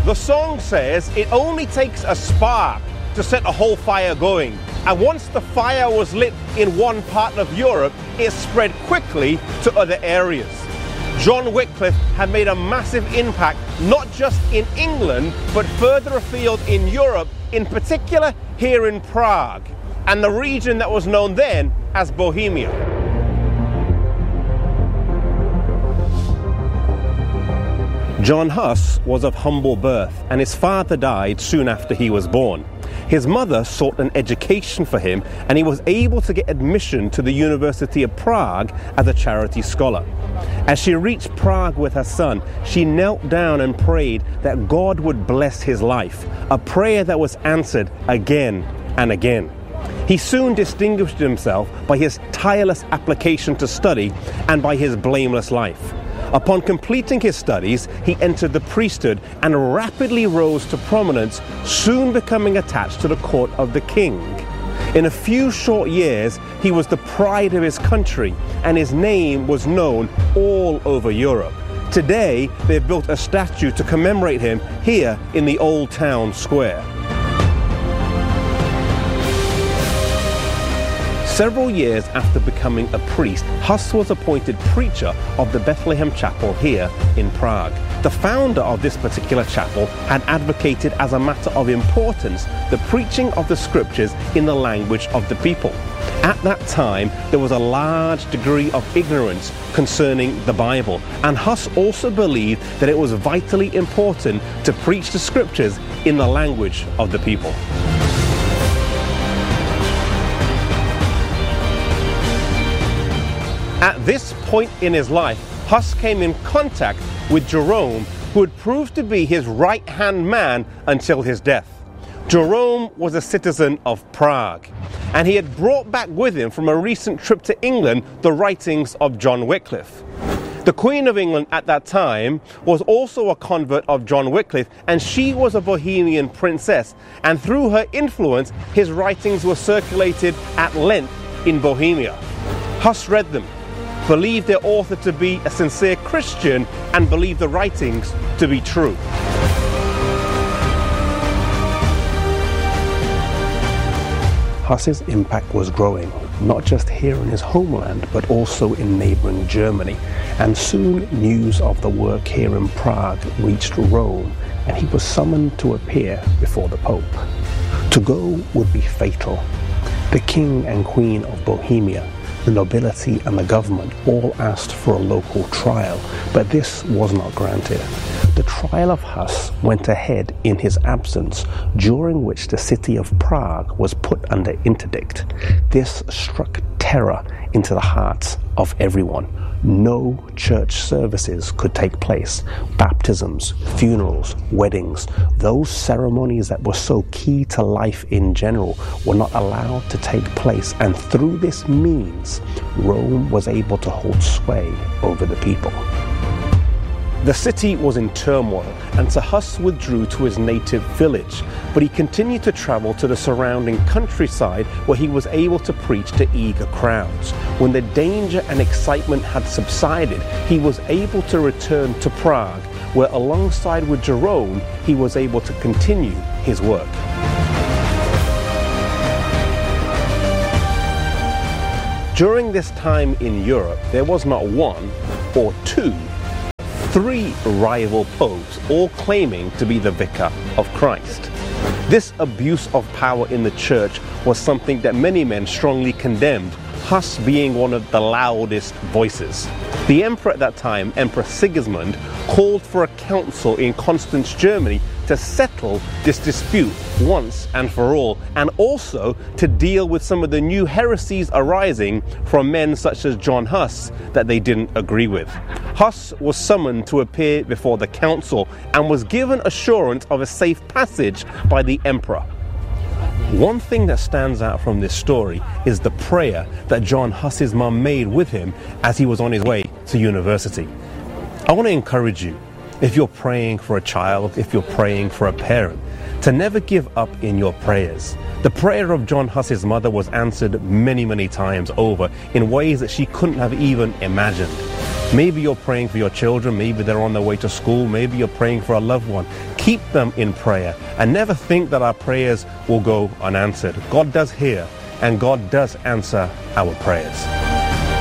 The song says it only takes a spark to set a whole fire going. And once the fire was lit in one part of Europe, it spread quickly to other areas. John Wycliffe had made a massive impact, not just in England, but further afield in Europe, in particular here in Prague, and the region that was known then as Bohemia. John Huss was of humble birth, and his father died soon after he was born. His mother sought an education for him, and he was able to get admission to the University of Prague as a charity scholar. As she reached Prague with her son, she knelt down and prayed that God would bless his life, a prayer that was answered again and again. He soon distinguished himself by his tireless application to study and by his blameless life. Upon completing his studies, he entered the priesthood and rapidly rose to prominence, soon becoming attached to the court of the king. In a few short years, he was the pride of his country, and his name was known all over Europe. Today, they've built a statue to commemorate him here in the Old Town Square. Several years after becoming a priest, Huss was appointed preacher of the Bethlehem Chapel here in Prague. The founder of this particular chapel had advocated as a matter of importance the preaching of the scriptures in the language of the people. At that time, there was a large degree of ignorance concerning the Bible, and Huss also believed that it was vitally important to preach the scriptures in the language of the people. At this point in his life, Huss came in contact with Jerome, who would prove to be his right-hand man until his death. Jerome was a citizen of Prague, and he had brought back with him from a recent trip to England the writings of John Wycliffe. The Queen of England at that time was also a convert of John Wycliffe, and she was a Bohemian princess, and through her influence, his writings were circulated at length in Bohemia. Huss read them, believed their author to be a sincere Christian, and believed the writings to be true. Huss's impact was growing, not just here in his homeland, but also in neighboring Germany. And soon news of the work here in Prague reached Rome, and he was summoned to appear before the Pope. To go would be fatal. The King and Queen of Bohemia, the nobility and the government all asked for a local trial, but this was not granted. The trial of Huss went ahead in his absence, during which the city of Prague was put under interdict. This struck terror into the hearts of everyone. No church services could take place. Baptisms, funerals, weddings, those ceremonies that were so key to life in general were not allowed to take place, and through this means, Rome was able to hold sway over the people. The city was in turmoil, and so Huss withdrew to his native village, but he continued to travel to the surrounding countryside where he was able to preach to eager crowds. When the danger and excitement had subsided, he was able to return to Prague, where alongside with Jerome, he was able to continue his work. During this time in Europe, there was not one or two, three rival popes, all claiming to be the vicar of Christ. This abuse of power in the church was something that many men strongly condemned, Huss being one of the loudest voices. The emperor at that time, Emperor Sigismund, called for a council in Constance, Germany, to settle this dispute once and for all, and also to deal with some of the new heresies arising from men such as John Huss that they didn't agree with. Huss was summoned to appear before the council and was given assurance of a safe passage by the emperor. One thing that stands out from this story is the prayer that John Huss's mum made with him as he was on his way to university. I want to encourage you, if you're praying for a child, if you're praying for a parent, to never give up in your prayers. The prayer of John Huss's mother was answered many, many times over in ways that she couldn't have even imagined. Maybe you're praying for your children, maybe they're on their way to school, maybe you're praying for a loved one. Keep them in prayer and never think that our prayers will go unanswered. God does hear and God does answer our prayers.